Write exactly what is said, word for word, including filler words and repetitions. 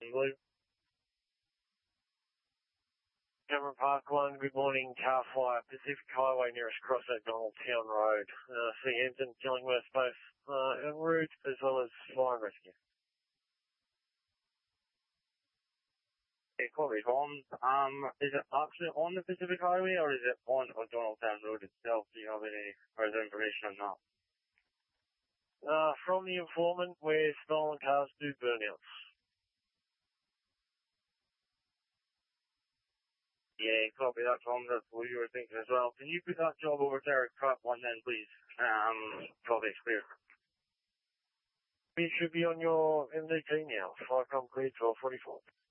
Blue. Cameron Park one, good morning, car fire, Pacific Highway nearest Cross O'Donnell Town Road. Uh, Seahampton, Killingworth both uh, en route as well as fire and rescue. Okay, copy. On, um, is it actually on the Pacific Highway or is it on O'Donnell Town Road itself? Do you have any further information on that? Uh, from the informant, where stolen cars do burnouts. Yeah, copy that, Tom. That's what you were thinking as well. Can you put that job over to Eric Pratt one then, please? Um, copy, it's clear. It should be on your M D T now, Flycom clear twelve forty-four.